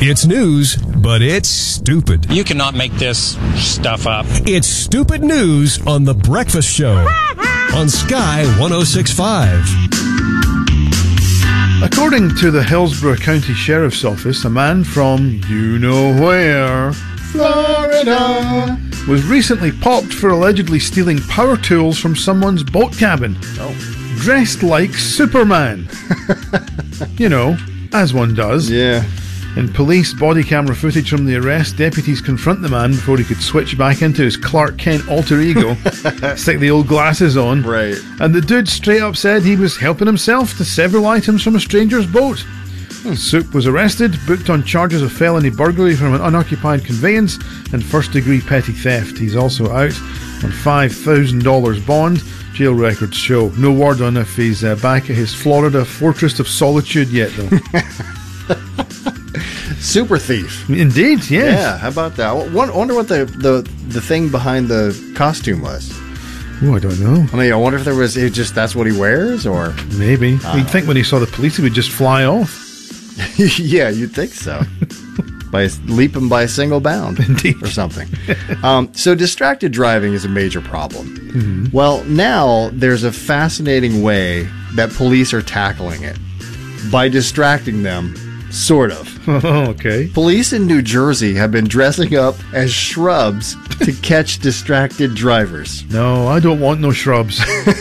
It's news, but it's stupid. You cannot make this stuff up. It's stupid news on The Breakfast Show on Sky 106.5. According to the Hillsborough County Sheriff's Office, a man from you-know-where, Florida, was recently popped for allegedly stealing power tools from someone's boat cabin. Dressed like Superman. You know, as one does. Yeah. In police body camera footage from the arrest, deputies confront the man before he could switch back into his Clark Kent alter ego, stick the old glasses on. Right. And the dude straight up said he was helping himself to several items from a stranger's boat. Soup was arrested, booked on charges of felony burglary from an unoccupied conveyance and first-degree petty theft. He's also out on $5,000 bond. Jail records show. No word on if he's back at his Florida Fortress of Solitude yet, though. Super thief. Indeed, yes. Yeah, how about that? I wonder what the thing behind the costume was. Oh, I don't know. I mean, I wonder if there was that's what he wears, or maybe. You'd think when he saw the police, he would just fly off. Yeah, you'd think so. By leaping by a single bound. Indeed. Or something. So distracted driving is a major problem. Mm-hmm. Well, now there's a fascinating way that police are tackling it. By distracting them, sort of. Okay. Police in New Jersey have been dressing up as shrubs to catch distracted drivers. No, I don't want no shrubs.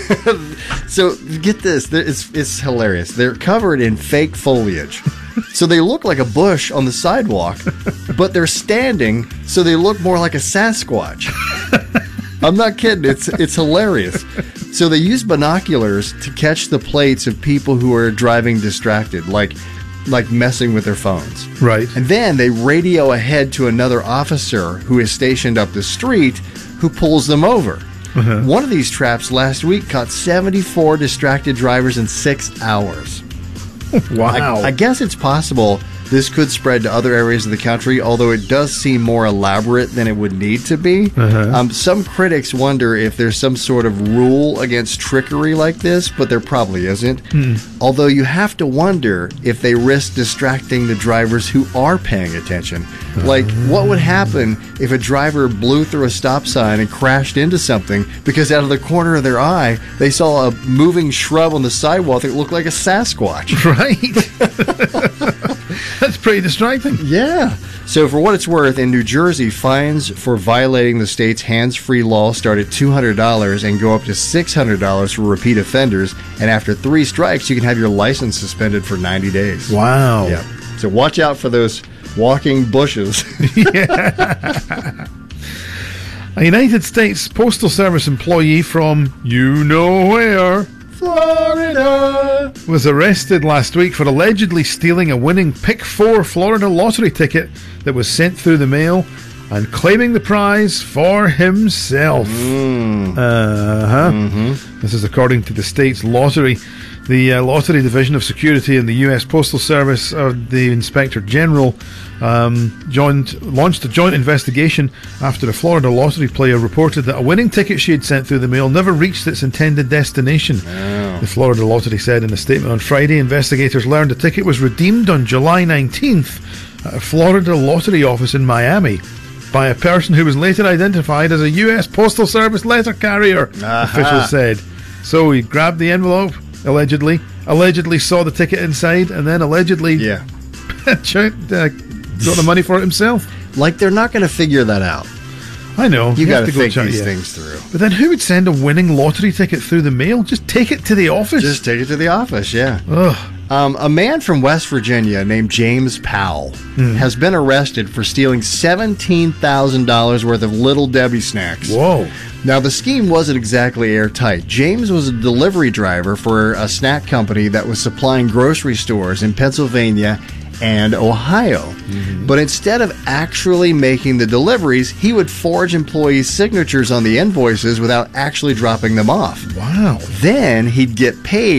So get this, it's hilarious. They're covered in fake foliage. So they look like a bush on the sidewalk, but they're standing, so they look more like a Sasquatch. I'm not kidding. It's hilarious. So they use binoculars to catch the plates of people who are driving distracted, like messing with their phones. Right. And then they radio ahead to another officer who is stationed up the street who pulls them over. Uh-huh. One of these traps last week caught 74 distracted drivers in 6 hours. Wow. I guess it's possible this could spread to other areas of the country, although it does seem more elaborate than it would need to be. Uh-huh. Some critics wonder if there's some sort of rule against trickery like this, but there probably isn't. Although you have to wonder if they risk distracting the drivers who are paying attention. Like, what would happen if a driver blew through a stop sign and crashed into something because out of the corner of their eye, they saw a moving shrub on the sidewalk that looked like a Sasquatch? Right. That's pretty distracting. Yeah. So for what it's worth, in New Jersey, fines for violating the state's hands-free law start at $200 and go up to $600 for repeat offenders. And after 3 strikes, you can have your license suspended for 90 days. Wow. Yeah. So watch out for those walking bushes. A United States Postal Service employee from you-know-where, Florida, was arrested last week for allegedly stealing a winning Pick 4 Florida lottery ticket that was sent through the mail and claiming the prize for himself. This is according to the state's lottery. The Lottery Division of Security in the U.S. Postal Service, the Inspector General, launched a joint investigation after a Florida lottery player reported that a winning ticket she had sent through the mail never reached its intended destination. The Florida Lottery said in a statement on Friday, investigators learned the ticket was redeemed on July 19th at a Florida lottery office in Miami by a person who was later identified as a U.S. Postal Service letter carrier, officials said. So he grabbed the envelope, allegedly saw the ticket inside, and then allegedly got the money for it himself. Like, they're not going to figure that out. I know. You got to go think these things through. But then who would send a winning lottery ticket through the mail? Just take it to the office. Just take it to the office, yeah. Ugh. A man from West Virginia named James Powell has been arrested for stealing $17,000 worth of Little Debbie snacks. Whoa. Now, the scheme wasn't exactly airtight. James was a delivery driver for a snack company that was supplying grocery stores in Pennsylvania and Ohio. But instead of actually making the deliveries, he would forge employees' signatures on the invoices without actually dropping them off. Wow. Then he'd get paid